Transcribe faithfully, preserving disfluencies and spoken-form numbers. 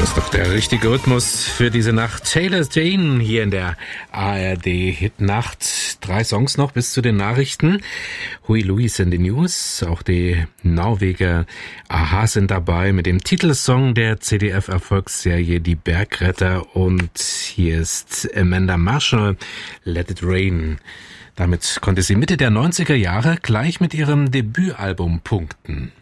Das ist doch der richtige Rhythmus für diese Nacht. Taylor Jane hier in der A R D-Hitnacht. Drei Songs noch bis zu den Nachrichten. Huey Lewis in den News. Auch die Norweger a-ha sind dabei mit dem Titelsong der C D F-Erfolgsserie Die Bergretter. Und hier ist Amanda Marshall, Let It Rain. Damit konnte sie Mitte der neunziger Jahre gleich mit ihrem Debütalbum punkten.